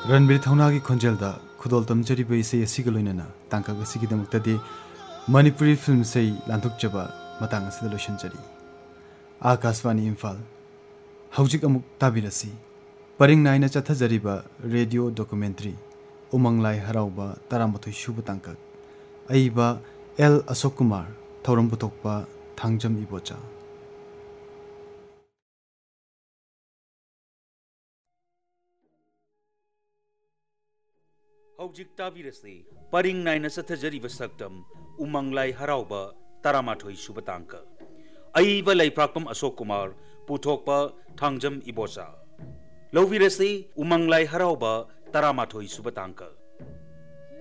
रणबीर थौनागी खोंजेलदा खुदोल तमजरिबा इसे असिगा लोइनना तांका गसिगिदमक्तदि मणिपुरी फिल्म से लांथुकजबा मतंग असिदा लोइसनजरी आकाशवाणी इम्फाल हौजिक अमुक ताबिरसी परिंग नाइना चथजरिबा रेडियो डॉक्यूमेंट्री उमंगलाई हराउबा तरामथोई सुब तांका अइबा एल अशोक कुमार थौरम पुथोकपा थांजम इबोचा हौजिक ताबिरसी परिंग नाइना चथजरिबा सक्तम उमंगलाई हराउबा तरामाथोई सुबतांक अइबा लैफ्राकपम अशोक कुमार पुथोकपा थांजम इबोचा लौबिरसी उमंगलाई हराउबा तरामाथोई सुबतांक